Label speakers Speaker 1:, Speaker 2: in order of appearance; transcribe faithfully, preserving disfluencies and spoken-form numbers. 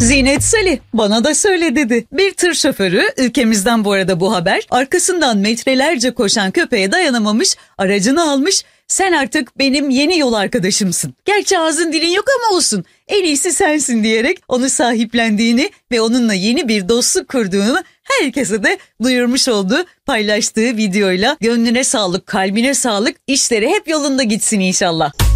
Speaker 1: Zinet Salih bana da söyle dedi. Bir tır şoförü, ülkemizden bu arada bu haber, arkasından metrelerce koşan köpeğe dayanamamış, aracını almış. Sen artık benim yeni yol arkadaşımsın. Gerçi ağzın dilin yok ama olsun. En iyisi sensin diyerek onu sahiplendiğini ve onunla yeni bir dostluk kurduğunu herkese de duyurmuş oldu. Paylaştığı videoyla gönlüne sağlık, kalbine sağlık, işleri hep yolunda gitsin inşallah.